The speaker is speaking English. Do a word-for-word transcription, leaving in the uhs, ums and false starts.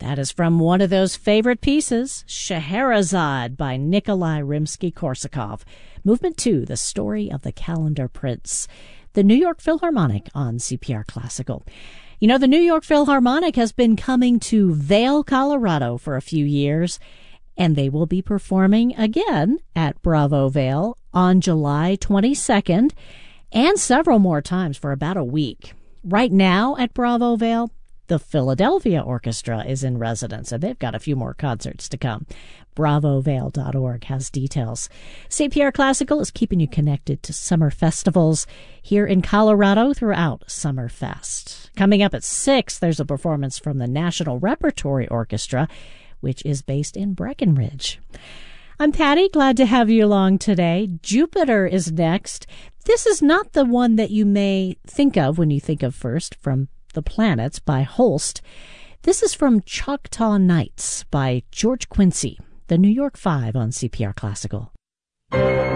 That is from one of those favorite pieces, Scheherazade by Nikolai Rimsky-Korsakov. Movement two, The Story of the Calendar Prince. The New York Philharmonic on C P R Classical. You know, the New York Philharmonic has been coming to Vail, Colorado for a few years, and they will be performing again at Bravo Vail on July twenty-second and several more times for about a week. Right now at Bravo Vail, the Philadelphia Orchestra is in residence, and they've got a few more concerts to come. bravo vail dot org has details. C P R Classical is keeping you connected to summer festivals here in Colorado throughout Summerfest. Coming up at six, there's a performance from the National Repertory Orchestra, which is based in Breckenridge. I'm Patty, glad to have you along today. Jupiter is next. This is not the one that you may think of when you think of First from the Planets by Holst. This is from Choctaw Nights by George Quincy, the New York Five on C P R Classical.